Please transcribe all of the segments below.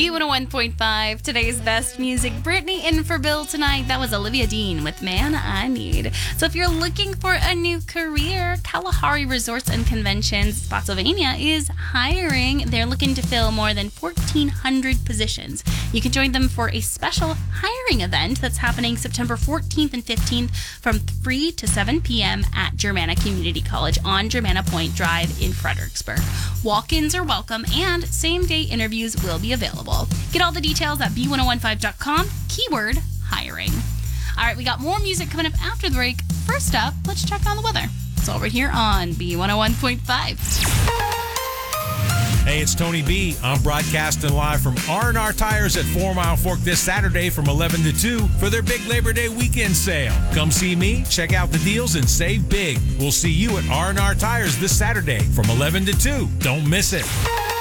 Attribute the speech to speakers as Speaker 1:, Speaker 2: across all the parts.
Speaker 1: B101.5, today's best music. Brittany in for Bill tonight. That was Olivia Dean with Man I Need. So if you're looking for a new career, Kalahari Resorts and Conventions Spotsylvania is hiring. They're looking to fill more than 1,400 positions. You can join them for a special hiring event that's happening September 14th and 15th from 3 to 7 p.m. at Germanna Community College on Germanna Point Drive in Fredericksburg. Walk-ins are welcome and same-day interviews will be available. Get all the details at b1015.com, keyword hiring. All right, we got more music coming up after the break. First up, let's check on the weather. It's all right here on B101.5.
Speaker 2: Hey, it's Tony B. I'm broadcasting live from R&R Tires at 4 Mile Fork this Saturday from 11 to 2 for their big Labor Day weekend sale. Come see me, check out the deals, and save big. We'll see you at R&R Tires this Saturday from 11 to 2. Don't miss it.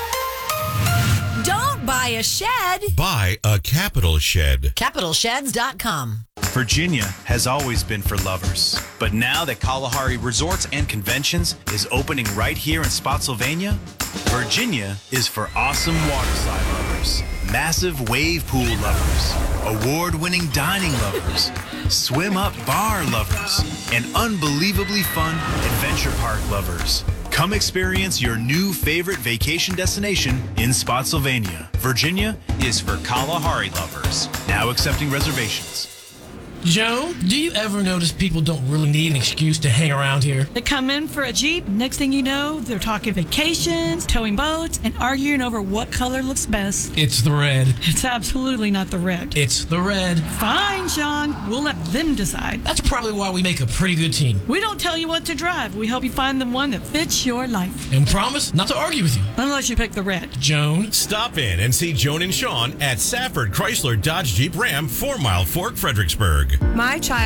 Speaker 3: Don't buy a shed.
Speaker 4: Buy a Capital Shed.
Speaker 3: CapitalSheds.com.
Speaker 5: Virginia has always been for lovers. But now that Kalahari Resorts and Conventions is opening right here in Spotsylvania, Virginia is for awesome waterslide lovers, massive wave pool lovers, award-winning dining lovers, swim-up bar lovers, and unbelievably fun adventure park lovers. Come experience your new favorite vacation destination in Spotsylvania. Virginia is for Kalahari lovers. Now accepting reservations.
Speaker 6: Joe, do you ever notice people don't really need an excuse to hang around here?
Speaker 7: They come in for a Jeep. Next thing you know, they're talking vacations, towing boats, and arguing over what color looks best.
Speaker 6: It's the red.
Speaker 7: It's absolutely not the red.
Speaker 6: It's the red.
Speaker 7: Fine, Sean. We'll let them decide.
Speaker 6: That's probably why we make a pretty good team.
Speaker 7: We don't tell you what to drive. We help you find the one that fits your life.
Speaker 6: And promise not to argue with you.
Speaker 7: Unless you pick the red.
Speaker 6: Joan.
Speaker 4: Stop in and see Joan and Sean at Safford Chrysler Dodge Jeep Ram 4 Mile Fork, Fredericksburg.
Speaker 3: My child